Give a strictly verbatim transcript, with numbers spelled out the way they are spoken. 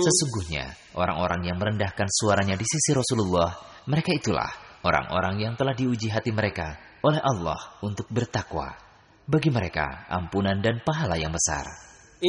Sesungguhnya, orang-orang yang merendahkan suaranya di sisi Rasulullah, mereka itulah orang-orang yang telah diuji hati mereka oleh Allah untuk bertakwa. Bagi mereka, ampunan dan pahala yang besar.